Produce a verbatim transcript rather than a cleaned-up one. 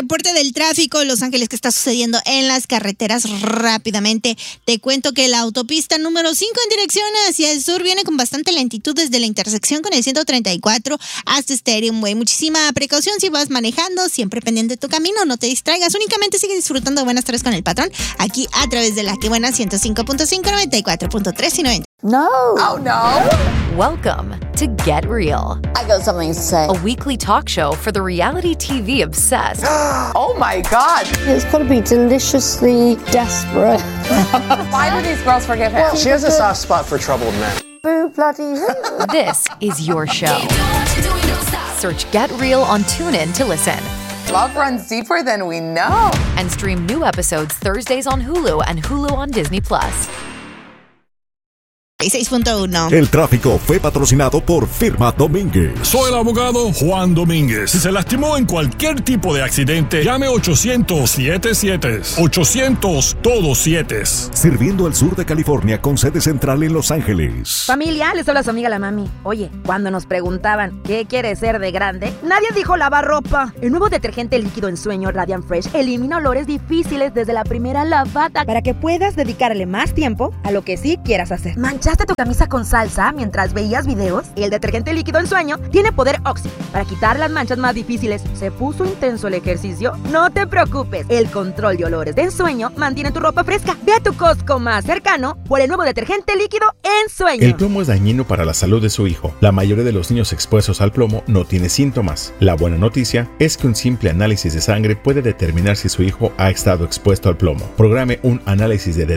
reporte del tráfico, Los Ángeles, ¿qué está sucediendo en las carreteras? Rápidamente te cuento que la autopista número cinco en dirección hacia el sur viene con bastante lentitud desde la intersección con el ciento treinta y cuatro hasta Stadium Way. Muchísima precaución si vas manejando, siempre pendiente de tu camino, no te distraigas, únicamente sigue disfrutando de Buenas Tardes con el Patrón, aquí a través de La Que Buena ciento cinco punto cinco, noventa y cuatro punto tres y noventa. No. Oh, no. Welcome to Get Real. I got something to say. A weekly talk show for the reality T V obsessed. Oh, my God. It's got to be deliciously desperate. Why do these girls forgive him? She has a soft spot for troubled men. Boo bloody hell. This is your show. Search Get Real on TuneIn to listen. Love runs deeper than we know. And stream new episodes Thursdays on Hulu and Hulu on Disney Plus. seis punto uno. El tráfico fue patrocinado por Firma Domínguez. Soy el abogado Juan Domínguez. Si se lastimó en cualquier tipo de accidente, llame ochocientos siete siete. ochocientos todos siete. Sirviendo al sur de California con sede central en Los Ángeles. Familia, les habla su amiga la mami. Oye, cuando nos preguntaban ¿qué quiere ser de grande? Nadie dijo lavar ropa. El nuevo detergente líquido en sueño Radiant Fresh elimina olores difíciles desde la primera lavada para que puedas dedicarle más tiempo a lo que sí quieras hacer. Manchaste tu camisa con salsa mientras veías videos. El detergente líquido en sueño tiene poder Oxy para quitar las manchas más difíciles. ¿Se puso intenso el ejercicio? No te preocupes. El control de olores de ensueño mantiene tu ropa fresca. Ve a tu Costco más cercano por el nuevo detergente líquido en sueño. El plomo es dañino para la salud de su hijo. La mayoría de los niños expuestos al plomo no tiene síntomas. La buena noticia es que un simple análisis de sangre puede determinar si su hijo ha estado expuesto al plomo. Programe un análisis de